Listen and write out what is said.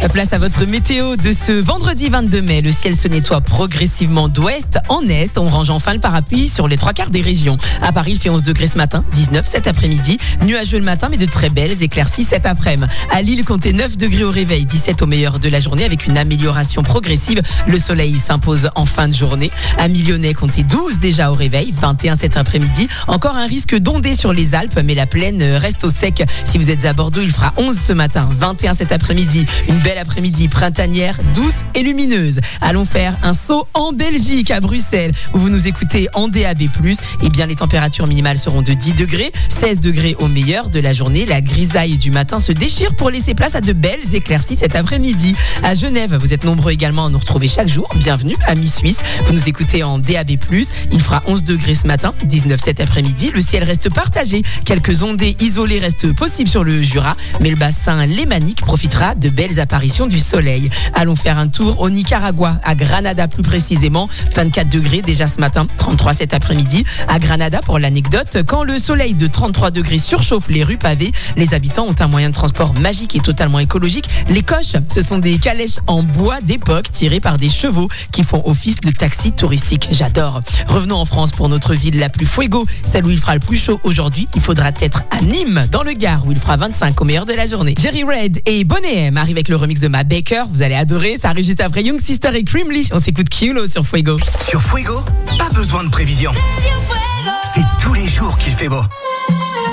Place à votre météo de ce vendredi 22 mai. Le ciel se nettoie progressivement d'ouest en est. On range enfin le parapluie sur les 3/4 des régions. À Paris, il fait 11 degrés ce matin, 19 cet après-midi. Nuageux le matin, mais de très belles éclaircies cet après-midi. À Lille, comptez 9 degrés au réveil, 17 au meilleur de la journée avec une amélioration progressive. Le soleil s'impose en fin de journée. À Millonnais, comptez 12 déjà au réveil, 21 cet après-midi. Encore un risque d'ondée sur les Alpes, mais la plaine reste au sec. Si vous êtes à Bordeaux, il fera 11 ce matin, 21 cet après-midi. Une belle après-midi printanière, douce et lumineuse. Allons faire un saut en Belgique, à Bruxelles, où vous nous écoutez en DAB+. Eh bien, les températures minimales seront de 10 degrés, 16 degrés au meilleur de la journée. La grisaille du matin se déchire pour laisser place à de belles éclaircies cet après-midi. À Genève, vous êtes nombreux également à nous retrouver chaque jour. Bienvenue, amis suisses. Vous nous écoutez en DAB+. Il fera 11 degrés ce matin, 19 cet après-midi. Le ciel reste partagé. Quelques ondées isolées restent possibles sur le Jura, mais le bassin lémanique profitera de belles apparitions du soleil. Allons faire un tour au Nicaragua, à Granada plus précisément. 24 degrés déjà ce matin, 33 cet après-midi. À Granada, pour l'anecdote, quand le soleil de 33 degrés surchauffe les rues pavées, les habitants ont un moyen de transport magique et totalement écologique. Les coches, ce sont des calèches en bois d'époque tirées par des chevaux qui font office de taxi touristique. J'adore. Revenons en France pour notre ville la plus fuego, celle où il fera le plus chaud aujourd'hui. Il faudra être à Nîmes, dans le Gard, où il fera 25 au meilleur de la journée. Jerry Red et Bonnet M arrivent avec le remix de Ma Baker. Vous allez adorer. Ça arrive juste après Young Sister et Creamly. On s'écoute Kilo sur Fuego. Sur Fuego, pas besoin de prévision. C'est tous les jours qu'il fait beau.